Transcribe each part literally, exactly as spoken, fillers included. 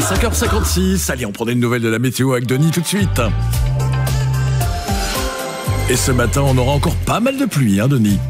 cinq heures cinquante-six, allez, on prend des nouvelles de la météo avec Denis tout de suite. Et ce matin, on aura encore pas mal de pluie, hein, Denis?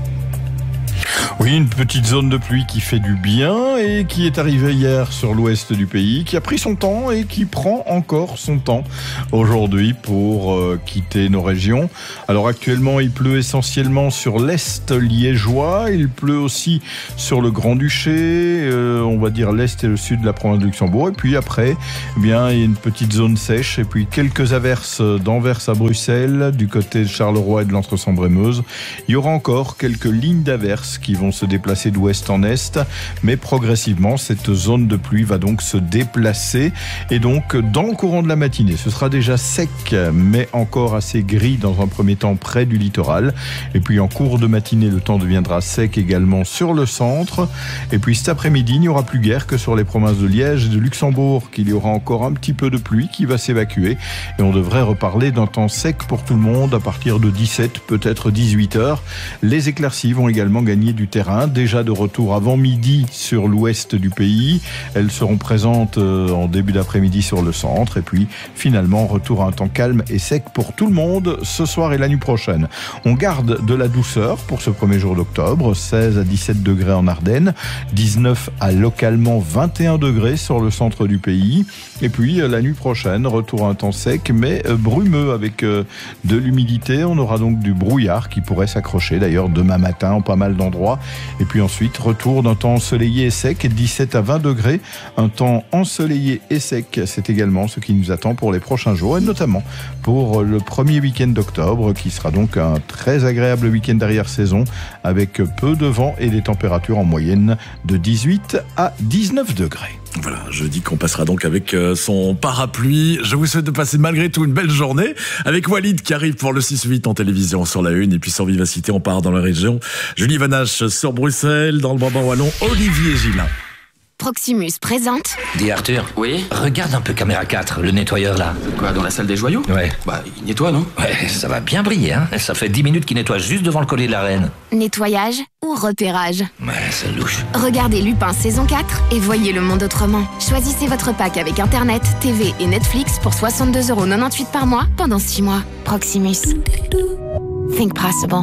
Oui, une petite zone de pluie qui fait du bien et qui est arrivée hier sur l'ouest du pays, qui a pris son temps et qui prend encore son temps aujourd'hui pour euh, quitter nos régions. Alors actuellement, il pleut essentiellement sur l'est liégeois, il pleut aussi sur le Grand-Duché, euh, on va dire l'est et le sud de la province de Luxembourg. Et puis après, eh bien, il y a une petite zone sèche et puis quelques averses d'Anvers à Bruxelles, du côté de Charleroi et de l'Entre-Sambre-et-Meuse. Il y aura encore quelques lignes d'averses qui vont se déplacer d'ouest en est, mais progressivement cette zone de pluie va donc se déplacer et donc dans le courant de la matinée ce sera déjà sec mais encore assez gris dans un premier temps près du littoral, et puis en cours de matinée le temps deviendra sec également sur le centre, et puis cet après-midi il n'y aura plus guère que sur les provinces de Liège et de Luxembourg qu'il y aura encore un petit peu de pluie qui va s'évacuer et on devrait reparler d'un temps sec pour tout le monde à partir de dix-sept, peut-être dix-huit heures. Les éclaircies vont également gagner du terrain, déjà de retour avant midi sur l'ouest du pays. Elles seront présentes en début d'après-midi sur le centre et puis finalement retour à un temps calme et sec pour tout le monde ce soir et la nuit prochaine. On garde de la douceur pour ce premier jour d'octobre, seize à dix-sept degrés en Ardennes, dix-neuf à localement vingt et un degrés sur le centre du pays, et puis la nuit prochaine retour à un temps sec mais brumeux avec de l'humidité. On aura donc du brouillard qui pourrait s'accrocher d'ailleurs demain matin en pas mal d'endroits. Et puis ensuite, retour d'un temps ensoleillé et sec, dix-sept à vingt degrés. Un temps ensoleillé et sec, c'est également ce qui nous attend pour les prochains jours, et notamment pour le premier week-end d'octobre, qui sera donc un très agréable week-end d'arrière-saison, avec peu de vent et des températures en moyenne de dix-huit à dix-neuf degrés. Voilà, je dis qu'on passera donc avec son parapluie. Je vous souhaite de passer malgré tout une belle journée avec Walid qui arrive pour le six huit en télévision sur la une, et puis sur Vivacité on part dans la région. Julie Vanache sur Bruxelles, dans le Brabant wallon, Olivier Gillin. Proximus présente. Dis Arthur. Oui. Regarde un peu caméra quatre, le nettoyeur là. Quoi, dans la salle des joyaux? Ouais. Bah, il nettoie, non? Ouais, ça va bien briller, hein. Ça fait dix minutes qu'il nettoie juste devant le collier de la reine. Nettoyage ou repérage? Ouais, c'est louche. Regardez Lupin saison quatre et voyez le monde autrement. Choisissez votre pack avec Internet, T V et Netflix pour soixante-deux euros quatre-vingt-dix-huit par mois pendant six mois. Proximus. Think possible.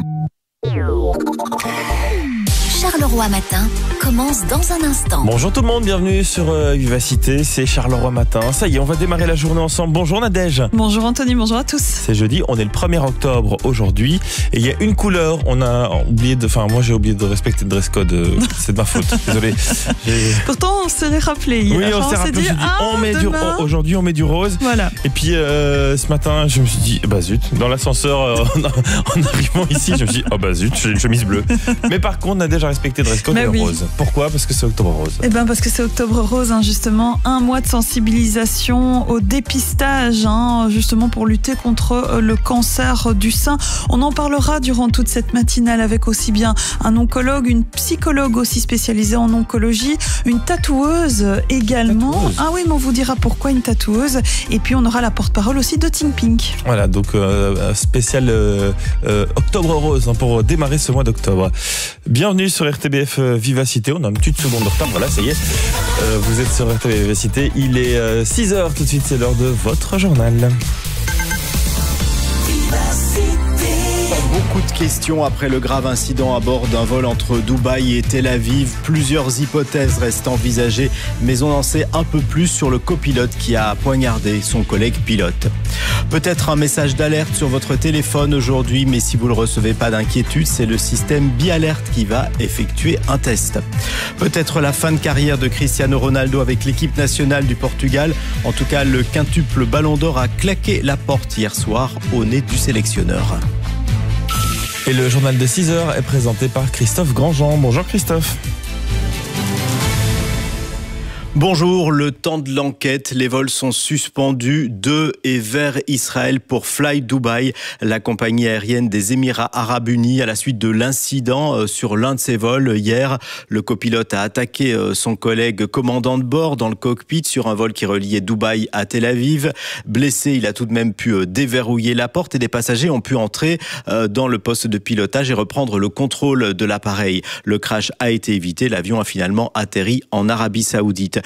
Charleroi Matin commence dans un instant. Bonjour tout le monde, bienvenue sur euh, Vivacité, c'est Charleroi Matin. Ça y est, on va démarrer la journée ensemble. Bonjour Nadège. Bonjour Anthony, bonjour à tous. C'est jeudi, on est le premier octobre aujourd'hui et il y a une couleur, on a oublié de, enfin moi j'ai oublié de respecter le dress code, euh, c'est de ma faute, désolé. J'ai... Pourtant on se l'est rappelé hier. Oui, on s'est rappelé, dit, dit ah, on met du, aujourd'hui on met du rose. Voilà. Et puis euh, ce matin je me suis dit, bah zut, dans l'ascenseur euh, en, en arrivant ici, je me suis dit, oh bah zut, j'ai une chemise bleue. Mais par contre Nadège a respecté le dress code et oui. rose. Pourquoi? Parce que c'est Octobre Rose. Eh bien parce que c'est Octobre Rose, hein, justement, un mois de sensibilisation au dépistage, hein, justement pour lutter contre le cancer du sein. On en parlera durant toute cette matinale avec aussi bien un oncologue, une psychologue aussi spécialisée en oncologie, une tatoueuse également. Tatoueuse. Ah oui, mais on vous dira pourquoi une tatoueuse. Et puis on aura la porte-parole aussi de Think Pink. Voilà, donc euh, spécial euh, euh, Octobre Rose, hein, pour démarrer ce mois d'octobre. Bienvenue sur R T B F euh, Vivacité, on a une petite seconde de retard, voilà, ça y est, euh, vous êtes sur R T B F Vivacité, il est euh, six heures, tout de suite c'est l'heure de votre journal. Beaucoup de questions après le grave incident à bord d'un vol entre Dubaï et Tel Aviv. Plusieurs hypothèses restent envisagées, mais on en sait un peu plus sur le copilote qui a poignardé son collègue pilote. Peut-être un message d'alerte sur votre téléphone aujourd'hui, mais si vous ne le recevez pas d'inquiétude, c'est le système BeAlert qui va effectuer un test. Peut-être la fin de carrière de Cristiano Ronaldo avec l'équipe nationale du Portugal. En tout cas, le quintuple Ballon d'Or a claqué la porte hier soir au nez du sélectionneur. Et le journal de six heures est présenté par Christophe Grandjean. Bonjour Christophe. Bonjour, le temps de l'enquête, les vols sont suspendus de et vers Israël pour Fly Dubai, la compagnie aérienne des Émirats Arabes Unis, à la suite de l'incident sur l'un de ses vols hier. Le copilote a attaqué son collègue commandant de bord dans le cockpit sur un vol qui reliait Dubaï à Tel Aviv. Blessé, il a tout de même pu déverrouiller la porte et des passagers ont pu entrer dans le poste de pilotage et reprendre le contrôle de l'appareil. Le crash a été évité, l'avion a finalement atterri en Arabie Saoudite.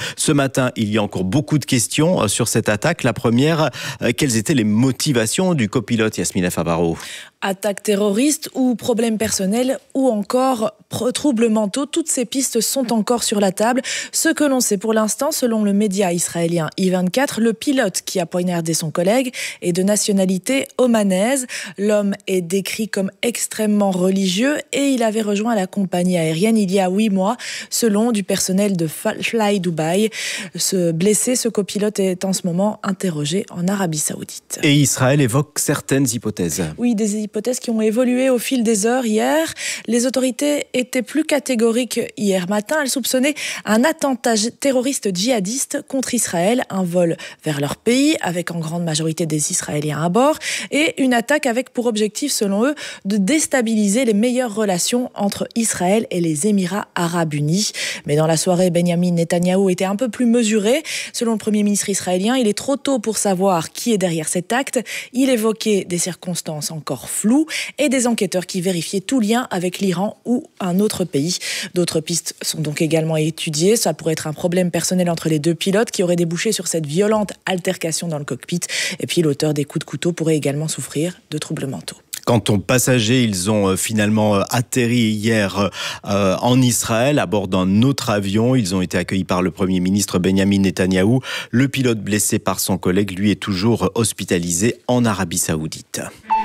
Ce matin, il y a encore beaucoup de questions sur cette attaque. La première, quelles étaient les motivations du copilote Yasmina Fabaro ? Attaque terroriste ou problèmes personnels ou encore troubles mentaux, toutes ces pistes sont encore sur la table. Ce que l'on sait pour l'instant, selon le média israélien I vingt-quatre, le pilote qui a poignardé son collègue est de nationalité omanaise. L'homme est décrit comme extrêmement religieux et il avait rejoint la compagnie aérienne il y a huit mois, selon du personnel de Fly Dubai. Ce blessé, ce copilote est en ce moment interrogé en Arabie Saoudite. Et Israël évoque certaines hypothèses. Oui, des hypothèses qui ont évolué au fil des heures hier. Les autorités étaient plus catégoriques hier matin. Elles soupçonnaient un attentat terroriste djihadiste contre Israël, un vol vers leur pays avec en grande majorité des Israéliens à bord et une attaque avec pour objectif, selon eux, de déstabiliser les meilleures relations entre Israël et les Émirats arabes unis. Mais dans la soirée, Benjamin Netanyahou était un peu plus mesuré. Selon le Premier ministre israélien, il est trop tôt pour savoir qui est derrière cet acte. Il évoquait des circonstances encore flou et des enquêteurs qui vérifiaient tout lien avec l'Iran ou un autre pays. D'autres pistes sont donc également étudiées. Ça pourrait être un problème personnel entre les deux pilotes qui aurait débouché sur cette violente altercation dans le cockpit. Et puis l'auteur des coups de couteau pourrait également souffrir de troubles mentaux. Quant aux passagers, ils ont finalement atterri hier euh, en Israël à bord d'un autre avion. Ils ont été accueillis par le Premier ministre Benjamin Netanyahou. Le pilote blessé par son collègue, lui, est toujours hospitalisé en Arabie Saoudite.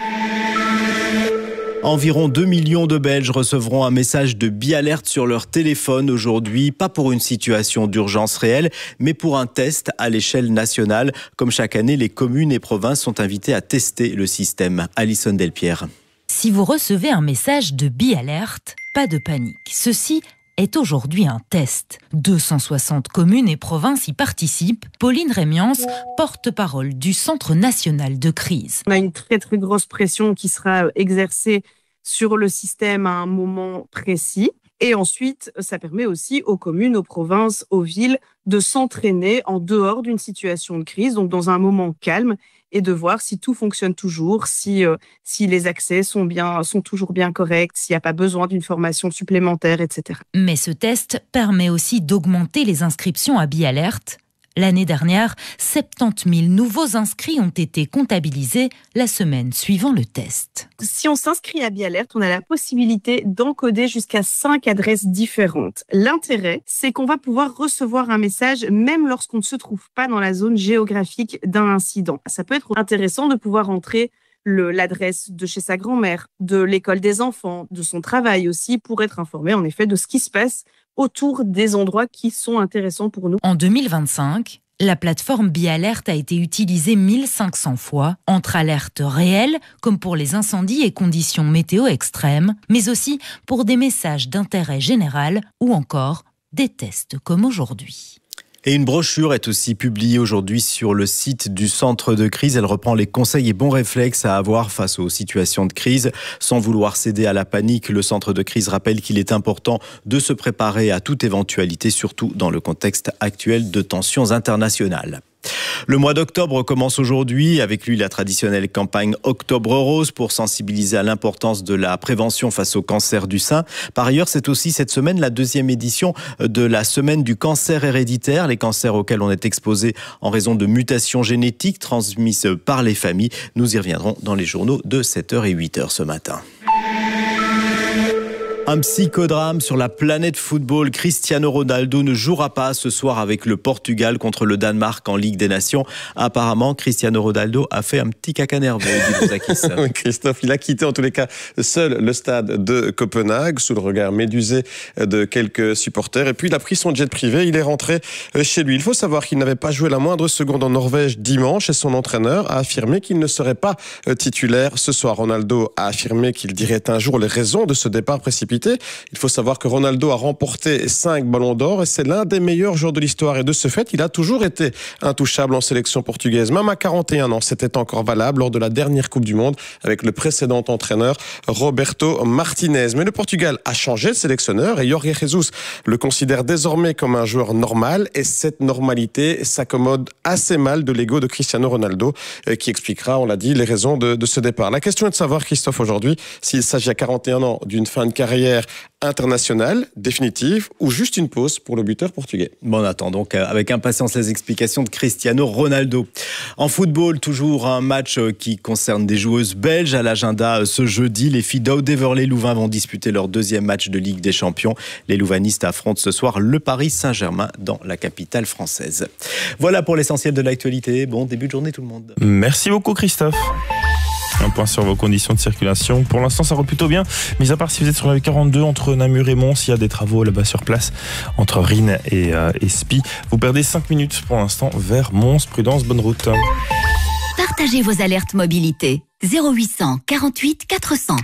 Environ deux millions de Belges recevront un message de bi-alerte sur leur téléphone aujourd'hui, pas pour une situation d'urgence réelle, mais pour un test à l'échelle nationale. Comme chaque année, les communes et provinces sont invitées à tester le système. Alison Delpierre. Si vous recevez un message de bi-alerte, pas de panique. Ceci est aujourd'hui un test. deux cent soixante communes et provinces y participent. Pauline Rémiance, porte-parole du Centre national de crise. On a une très très grosse pression qui sera exercée sur le système à un moment précis. Et ensuite, ça permet aussi aux communes, aux provinces, aux villes de s'entraîner en dehors d'une situation de crise, donc dans un moment calme, et de voir si tout fonctionne toujours, si, euh, si les accès sont, bien, sont toujours bien corrects, s'il n'y a pas besoin d'une formation supplémentaire, et cetera. Mais ce test permet aussi d'augmenter les inscriptions à bi-alerte. L'année dernière, soixante-dix mille nouveaux inscrits ont été comptabilisés la semaine suivant le test. Si on s'inscrit à bi-alerte, on a la possibilité d'encoder jusqu'à cinq adresses différentes. L'intérêt, c'est qu'on va pouvoir recevoir un message même lorsqu'on ne se trouve pas dans la zone géographique d'un incident. Ça peut être intéressant de pouvoir entrer le, l'adresse de chez sa grand-mère, de l'école des enfants, de son travail aussi, pour être informé en effet de ce qui se passe autour des endroits qui sont intéressants pour nous. En deux mille vingt-cinq, la plateforme bi-alerte a été utilisée mille cinq cents fois, entre alertes réelles, comme pour les incendies et conditions météo extrêmes, mais aussi pour des messages d'intérêt général ou encore des tests comme aujourd'hui. Et une brochure est aussi publiée aujourd'hui sur le site du centre de crise. Elle reprend les conseils et bons réflexes à avoir face aux situations de crise. Sans vouloir céder à la panique, le centre de crise rappelle qu'il est important de se préparer à toute éventualité, surtout dans le contexte actuel de tensions internationales. Le mois d'octobre commence aujourd'hui, avec lui la traditionnelle campagne Octobre Rose pour sensibiliser à l'importance de la prévention face au cancer du sein. Par ailleurs, c'est aussi cette semaine la deuxième édition de la semaine du cancer héréditaire, les cancers auxquels on est exposé en raison de mutations génétiques transmises par les familles. Nous y reviendrons dans les journaux de sept heures et huit heures ce matin. Un psychodrame sur la planète football. Cristiano Ronaldo ne jouera pas ce soir avec le Portugal contre le Danemark en Ligue des Nations. Apparemment, Cristiano Ronaldo a fait un petit caca nerveux. Oui, Christophe, il a quitté en tous les cas seul le stade de Copenhague sous le regard médusé de quelques supporters. Et puis il a pris son jet privé, il est rentré chez lui. Il faut savoir qu'il n'avait pas joué la moindre seconde en Norvège dimanche et son entraîneur a affirmé qu'il ne serait pas titulaire ce soir. Ronaldo a affirmé qu'il dirait un jour les raisons de ce départ précipité. Il faut savoir que Ronaldo a remporté cinq ballons d'or et c'est l'un des meilleurs joueurs de l'histoire. Et de ce fait, il a toujours été intouchable en sélection portugaise. Même à quarante et un ans, c'était encore valable lors de la dernière Coupe du Monde avec le précédent entraîneur Roberto Martinez. Mais le Portugal a changé de sélectionneur et Jorge Jesus le considère désormais comme un joueur normal. Et cette normalité s'accommode assez mal de l'ego de Cristiano Ronaldo qui expliquera, on l'a dit, les raisons de, de ce départ. La question est de savoir, Christophe, aujourd'hui, s'il s'agit à quarante et un ans d'une fin de carrière carrière internationale, définitive, ou juste une pause pour le buteur portugais? Bon, on attend donc avec impatience les explications de Cristiano Ronaldo. En football, toujours un match qui concerne des joueuses belges à l'agenda ce jeudi. Les filles d'Audeverley-Louvain vont disputer leur deuxième match de Ligue des Champions. Les Louvanistes affrontent ce soir le Paris Saint-Germain dans la capitale française. Voilà pour l'essentiel de l'actualité. Bon début de journée tout le monde. Merci beaucoup Christophe. Un point sur vos conditions de circulation. Pour l'instant, ça roule plutôt bien. Mais à part si vous êtes sur la quarante-deux entre Namur et Mons, il y a des travaux là-bas sur place entre Rennes et, euh, et Spie. Vous perdez cinq minutes pour l'instant vers Mons. Prudence, bonne route. Partagez vos alertes mobilité. zéro huit cent quarante-huit quatre cents.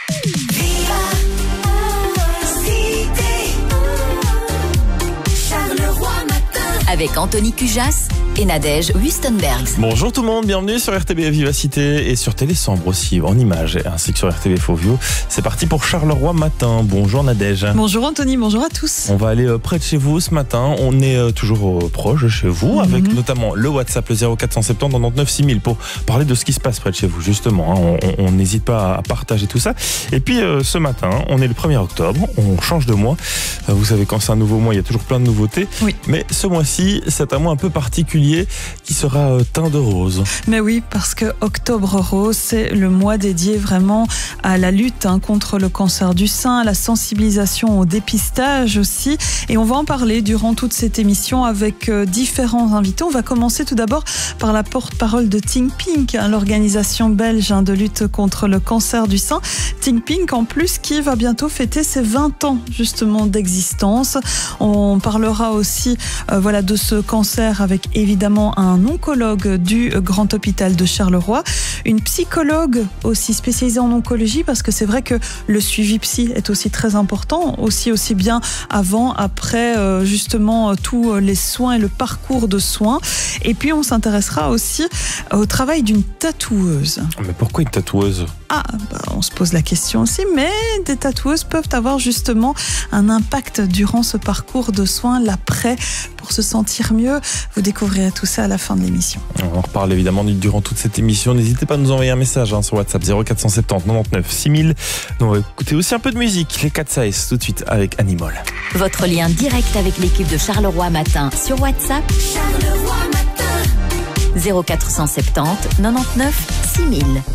Avec Anthony Cujas et Nadège Wustenberg. Bonjour tout le monde, bienvenue sur R T B F Vivacité et sur Télésambre aussi, en images, ainsi que sur R T B Fauvio. C'est parti pour Charleroi Matin. Bonjour Nadège. Bonjour Anthony, bonjour à tous. On va aller près de chez vous ce matin. On est toujours proche de chez vous, mm-hmm. avec notamment le WhatsApp, le zéro quatre cent soixante-dix quatre-vingt-dix-neuf six mille pour parler de ce qui se passe près de chez vous, justement. On n'hésite pas à partager tout ça. Et puis euh, ce matin, on est le premier octobre, on change de mois. Vous savez, quand c'est un nouveau mois, il y a toujours plein de nouveautés. Oui. Mais ce mois-ci, c'est un mois un peu particulier qui sera euh, teint de rose. Mais oui, parce que Octobre Rose, c'est le mois dédié vraiment à la lutte hein, contre le cancer du sein, à la sensibilisation au dépistage aussi. Et on va en parler durant toute cette émission avec euh, différents invités. On va commencer tout d'abord par la porte-parole de Think Pink, hein, l'organisation belge hein, de lutte contre le cancer du sein. Think Pink, en plus, qui va bientôt fêter ses vingt ans justement d'existence. On parlera aussi euh, voilà, de ce cancer avec évidemment un oncologue du Grand Hôpital de Charleroi, une psychologue aussi spécialisée en oncologie, parce que c'est vrai que le suivi psy est aussi très important, aussi aussi bien avant, après euh, justement euh, tous les soins et le parcours de soins. Et puis on s'intéressera aussi au travail d'une tatoueuse. Mais pourquoi une tatoueuse ? Ah, bah, on se pose la question aussi, mais des tatoueuses peuvent avoir justement un impact durant ce parcours de soins, l'après, pour se sentir mieux. Vous découvrirez tout ça à la fin de l'émission. On en reparle évidemment durant toute cette émission. N'hésitez pas à nous envoyer un message hein, sur WhatsApp zéro quatre cent soixante-dix quatre-vingt-dix-neuf six mille. Nous on va écouter aussi un peu de musique. Les Cat Size tout de suite avec Animal. Votre lien direct avec l'équipe de Charleroi Matin sur WhatsApp. Charleroi Matin. zéro quatre cent soixante-dix quatre-vingt-dix-neuf six mille.